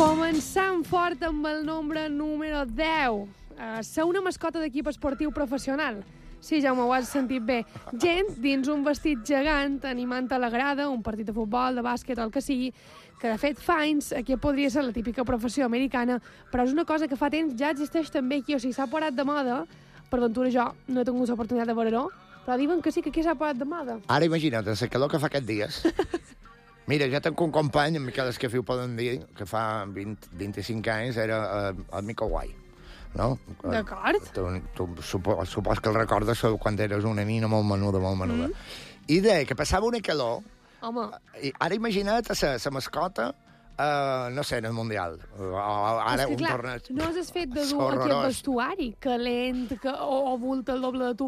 Començant fort amb el nombre número 10. Ser una mascota d'equip esportiu professional. Sí, Jaume, ho has sentit bé. Gent dins un vestit gegant animant a la grada, un partit de futbol, de bàsquet o el que sigui, que de fet fa anys aquí podria ser la típica professió americana, però és una cosa que fa temps ja existeix també aquí, o sigui, s'ha parat de moda. Per ventura jo no he tingut l'oportunitat de veure-ho, però diuen que sí que aquí s'ha parat de moda. Ara imagina't, la calor que fa aquests dies. Mira, jo tenc un company, en Miquel Escafiu poden dir, que fa 25 anys era el Mico Guai, no? D'acord. Tu supos que el recordes quan eres una nina molt menuda. I deia que passava una calor. Home. I ara imagina't la mascota, no sé, en el Mundial. Ara és que, clar, no has fet de dur aquest vestuari calent o bulta el doble de tu.